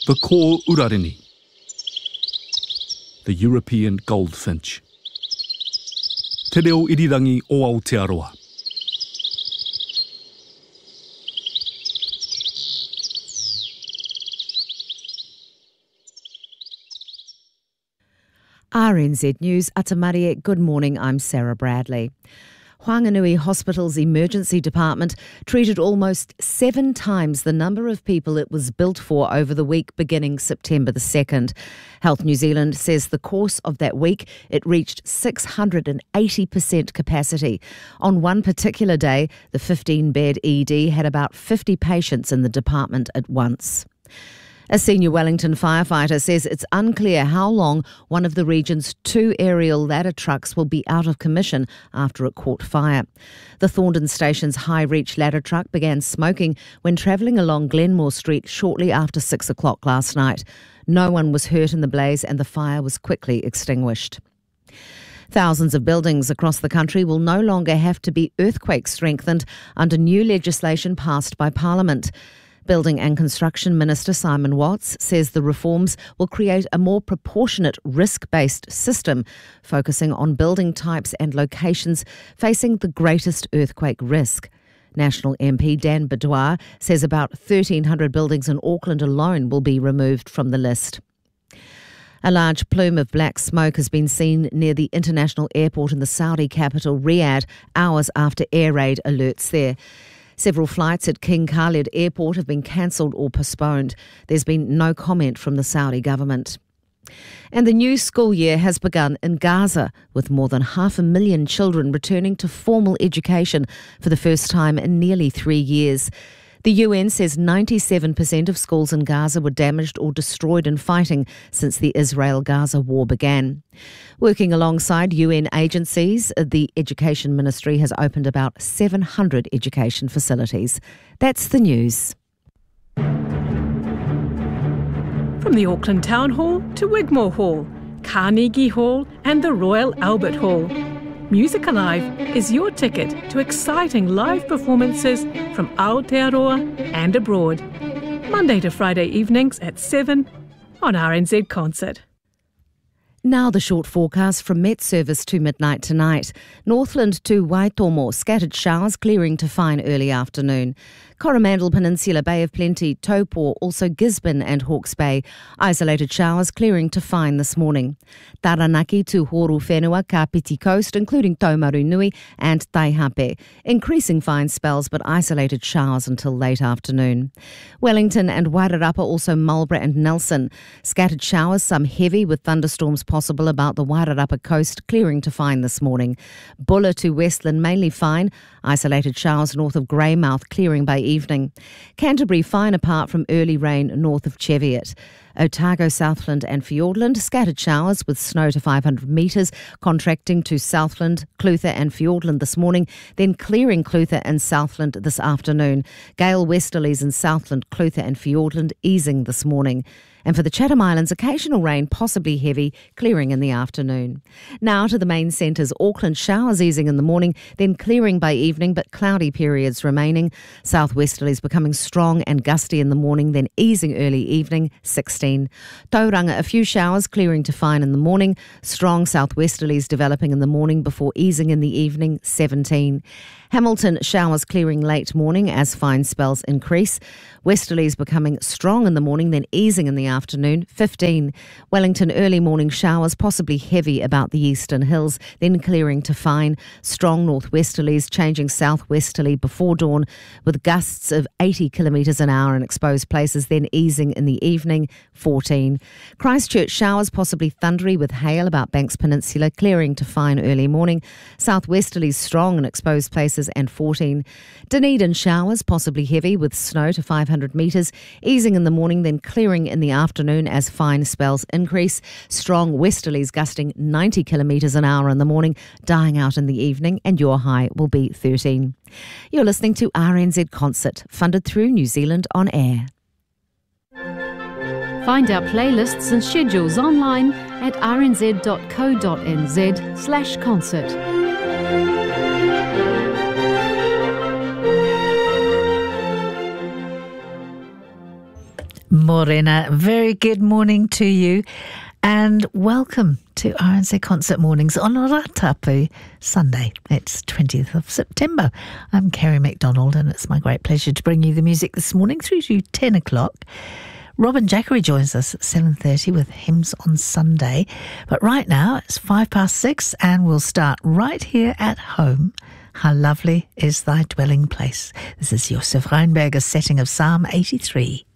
The ko urarini, the European goldfinch. Te reo irirangi o Aotearoa. RNZ News, Atamarie, good morning, I'm Sarah Bradley. Whanganui Hospital's emergency department treated almost 7 times the number of people it was built for over the week beginning September the 2nd. Health New Zealand says the course of that week it reached 680% capacity. On one particular day, the 15-bed ED had about 50 patients in the department at once. A senior Wellington firefighter says it's unclear how long one of the region's 2 aerial ladder trucks will be out of commission after it caught fire. The Thorndon Station's high reach ladder truck began smoking when travelling along Glenmore Street shortly after 6 o'clock last night. No one was hurt in the blaze and the fire was quickly extinguished. Thousands of buildings across the country will no longer have to be earthquake strengthened under new legislation passed by Parliament. Building and Construction Minister Simon Watts says the reforms will create a more proportionate risk-based system, focusing on building types and locations facing the greatest earthquake risk. National MP Dan Bidwar says about 1,300 buildings in Auckland alone will be removed from the list. A large plume of black smoke has been seen near the international airport in the Saudi capital, Riyadh, hours after air raid alerts there. Several flights at King Khalid Airport have been cancelled or postponed. There's been no comment from the Saudi government. And the new school year has begun in Gaza, with more than 500,000 children returning to formal education for the first time in nearly 3 years. The UN says 97% of schools in Gaza were damaged or destroyed in fighting since the Israel-Gaza war began. Working alongside UN agencies, the Education Ministry has opened about 700 education facilities. That's the news. From the Auckland Town Hall to Wigmore Hall, Carnegie Hall and the Royal Albert Hall, Music Alive is your ticket to exciting live performances from Aotearoa and abroad. Monday to Friday evenings at 7 on RNZ Concert. Now the short forecast from Met Service to midnight tonight. Northland to Waitomo, scattered showers clearing to fine early afternoon. Coromandel Peninsula, Bay of Plenty, Taupo, also Gisborne and Hawke's Bay. Isolated showers clearing to fine this morning. Taranaki to Horu Whenua, Kapiti Coast, including Taumaru Nui and Taihape. Increasing fine spells but isolated showers until late afternoon. Wellington and Wairarapa, also Marlborough and Nelson. Scattered showers, some heavy with thunderstorms possible about the Wairarapa coast, clearing to fine this morning. Bulla to Westland, mainly fine. Isolated showers north of Greymouth, clearing by evening. Canterbury fine apart from early rain north of Cheviot. Otago, Southland and Fiordland, scattered showers with snow to 500 metres, contracting to Southland, Clutha and Fiordland this morning, then clearing Clutha and Southland this afternoon. Gale westerlies in Southland, Clutha and Fiordland easing this morning. And for the Chatham Islands, occasional rain, possibly heavy, clearing in the afternoon. Now to the main centres. Auckland, showers easing in the morning, then clearing by evening, but cloudy periods remaining. Southwesterlies becoming strong and gusty in the morning, then easing early evening, 16. Tauranga, a few showers, clearing to fine in the morning. Strong southwesterlies developing in the morning before easing in the evening, 17. Hamilton, showers clearing late morning as fine spells increase. Westerlies becoming strong in the morning, then easing in the afternoon, 15. Wellington, early morning showers, possibly heavy about the eastern hills, then clearing to fine. Strong northwesterlies changing southwesterly before dawn, with gusts of 80 kilometres an hour in exposed places, then easing in the evening, 14. Christchurch, showers possibly thundery with hail about Banks Peninsula, clearing to fine early morning. Southwesterlies strong in exposed places, and 14. Dunedin, showers possibly heavy with snow to 500 metres, easing in the morning, then clearing in the afternoon as fine spells increase. Strong westerlies gusting 90 kilometres an hour in the morning, dying out in the evening, and your high will be 13. You're listening to RNZ Concert, funded through New Zealand On Air. Find our playlists and schedules online at rnz.co.nz/concert. Morena, very good morning to you and welcome to RNZ Concert Mornings on Ratapu Sunday. It's 20th of September. I'm Kerry McDonald and it's my great pleasure to bring you the music this morning through to 10 o'clock. Robin Jackery joins us at 7:30 with Hymns on Sunday. But right now it's 6:05 and we'll start right here at home. How lovely is thy dwelling place. This is Josef Reinberger's setting of Psalm 83.